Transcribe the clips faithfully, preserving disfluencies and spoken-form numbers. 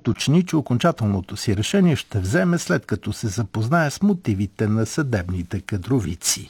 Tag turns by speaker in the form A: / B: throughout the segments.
A: уточни, че окончателното си решение ще вземе след като се запознае с мотивите на съдебните кадровици.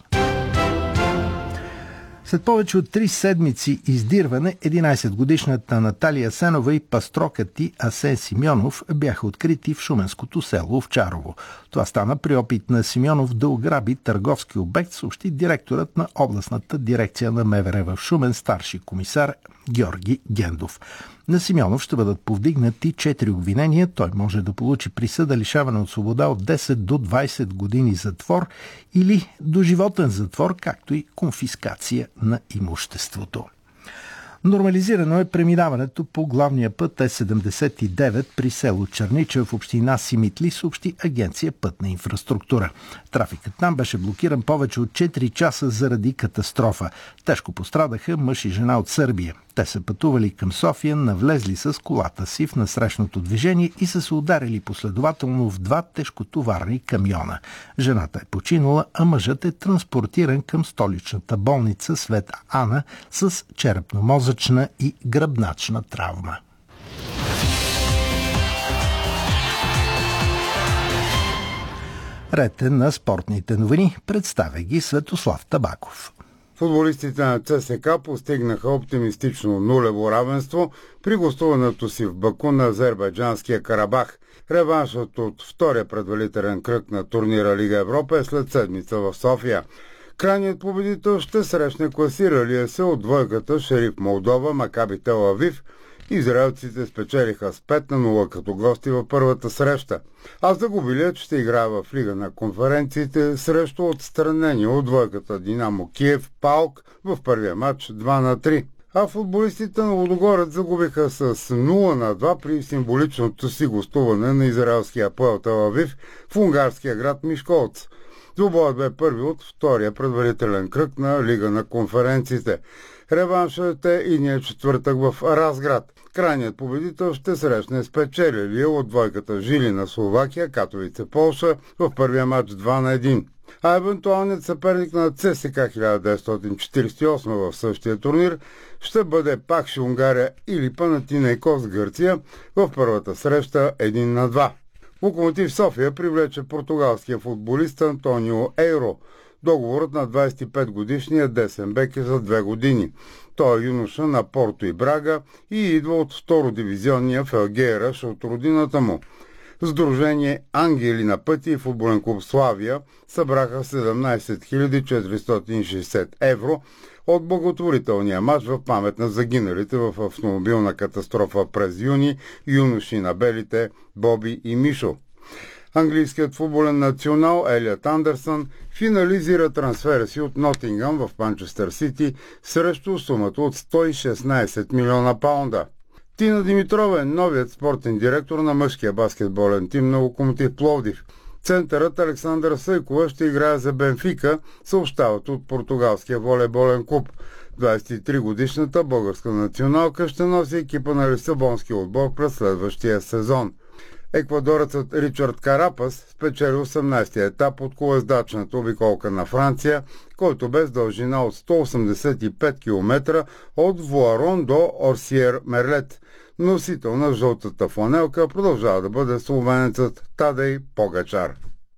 A: След повече от три седмици издирване, единайсетгодишната Наталия Сенова и пастрокът й Асен Симеонов бяха открити в шуменското село Овчарово. Това стана при опит на Симеонов да ограби търговски обект, съобщи директорът на областната дирекция на МВР в Шумен, старши комисар Георги Гендов. На Симеонов ще бъдат повдигнати четири обвинения. Той може да получи присъда лишаване от свобода от десет до двайсет години затвор или доживотен затвор, както и конфискация на имуществото. Нормализирано е преминаването по главния път Е седемдесет и девет при село Чернича в община Симитли, съобщи агенция Пътна инфраструктура. Трафикът там беше блокиран повече от четири часа заради катастрофа. Тежко пострадаха мъж и жена от Сърбия. Те са пътували към София, навлезли с колата си в насрещното движение и са се ударили последователно в два тежкотоварни камиона. Жената е починала, а мъжът е транспортиран към столичната болница Света Ана с черепно-мозъчна и гръбначна травма. Ред е на спортните новини. Представя ги Светослав Табаков.
B: Футболистите на ЦСКА постигнаха оптимистично нулево равенство при гостуването си в Баку на азербайджанския Карабах. Реваншът от втория предварителен кръг на турнира Лига Европа е след седмица в София. Крайният победител ще срещне класиралия се от двойката Шериф Молдова Макаби Тел Авив. Израелците спечелиха с пет на нула като гости във първата среща, а загубилият ще играе в Лига на конференциите срещу отстранени от двойката Динамо Киев Паук в първия матч два на три. А футболистите на Лудогорец загубиха с нула на два при символичното си гостуване на израелския Апоел Тел Авив в унгарския град Мишколц. Двубоят бе първи от втория предварителен кръг на Лига на конференциите. Реваншът е идния четвъртък в Разград. Крайният победител ще срещне спечелилия от двойката Жилина Словакия, Катовице Полша в първия матч два на един. А евентуалният съперник на ЦСКА хиляда деветстотин четирийсет и осма в същия турнир ще бъде Пакши Унгария или Панатинайкос Гърция в първата среща един на два. Локомотив София привлече португалския футболист Антонио Ейро. Договорът на двайсет и пет годишния десен бек е за две години. Той е юноша на Порто и Брага и идва от втородивизионния Фелгейраш от родината му. Сдружение Ангели на пътя и футболен клуб Славия събраха седемнайсет хиляди четиристотин и шейсет евро от благотворителния мач в памет на загиналите в автомобилна катастрофа през юни юноши на белите Боби и Мишо. Английският футболен национал Елиот Андерсън финализира трансфера си от Нотингъм в Манчестър Сити срещу сумата от сто и шестнайсет милиона паунда. Тина Димитрова е новият спортен директор на мъжкия баскетболен тим на Локомотив Пловдив. Центърът Александър Съйкова ще играе за Бенфика, съобщават от португалския волейболен клуб. двайсет и три годишната българска националка ще носи екипа на Лисабонския отбор през следващия сезон. Еквадорецът Ричард Карапас спечели осемнайсетия етап от колездачната обиколка на Франция, който бе с дължина от сто осемдесет и пет километра от Вуарон до Орсиер Мерлет. Носител на жълтата фланелка продължава да бъде словенецът Тадей Погачар.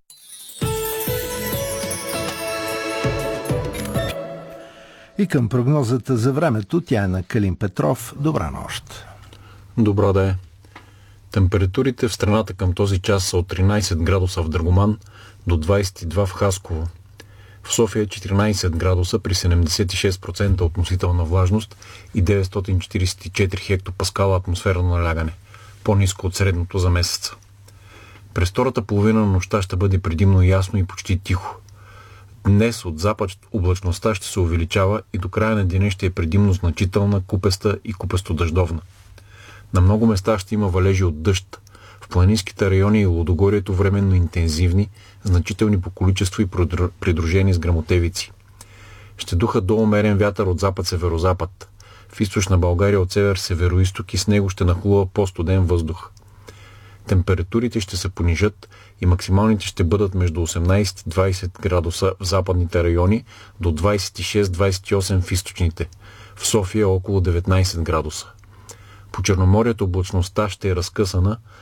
A: И към прогнозата за времето, тя е на Калин Петров. Добра нощ.
C: Добра да е. Температурите в страната към този час са от тринайсет градуса в Драгоман до двайсет и два в Хасково. В София четиринайсет градуса при седемдесет и шест процента относителна влажност и деветстотин четирийсет и четири хектопаскала атмосферно налягане, по-ниско от средното за месеца. През втората половина на нощта ще бъде предимно ясно и почти тихо. Днес от запад облачността ще се увеличава и до края на деня ще е предимно значителна, купеста и купесто-дъждовна. На много места ще има валежи от дъжд. В планинските райони и Лудогорието временно интензивни, значителни по количество и придружени с гръмотевици. Ще духа до умерен вятър от запад-северозапад. В източна България от север-североизток и с него ще нахлува по-студен въздух. Температурите ще се понижат и максималните ще бъдат между осемнайсет и двайсет градуса в западните райони до двайсет и шест до двайсет и осем в източните. В София около деветнайсет градуса. По Черноморието облачността ще е разкъсана